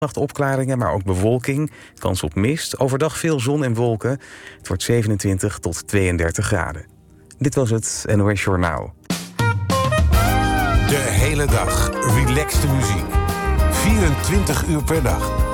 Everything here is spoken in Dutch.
Opklaringen, maar ook bewolking. Kans op mist. Overdag veel zon en wolken. Het wordt 27 tot 32 graden. Dit was het NOS Journaal. De hele dag relaxte muziek. 24 uur per dag.